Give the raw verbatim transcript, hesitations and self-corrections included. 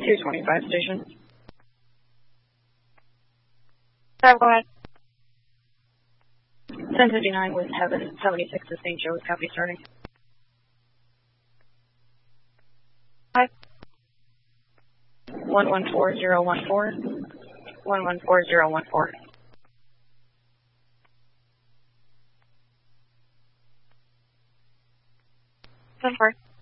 two twenty-five station. Sorry, go ahead. ten fifty-nine with Heaven, seventy-six to Saint Joe's, copy starting. Hi. one one four zero one four. one one four zero one four. ten four.